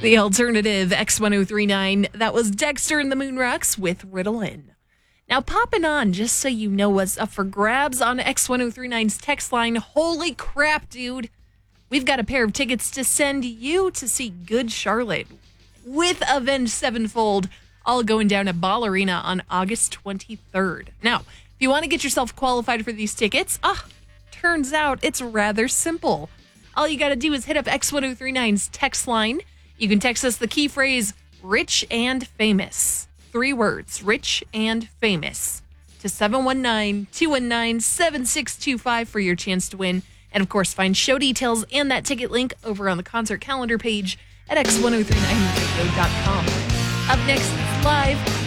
The alternative X1039. That was Dexter and the Moonrocks with Ritalin. Now, popping on, just so you know what's up for grabs on X1039's text line. Holy crap, dude. We've got a pair of tickets to send you to see Good Charlotte with Avenged Sevenfold, all going down at Ball Arena on August 23rd. Now, if you want to get yourself qualified for these tickets, turns out it's rather simple. All you got to do is hit up X1039's text line. You can text us the key phrase, rich and famous. 3 words, rich and famous, to 719-219-7625 for your chance to win. And, of course, find show details and that ticket link over on the concert calendar page at x1039radio.com. Up next, it's live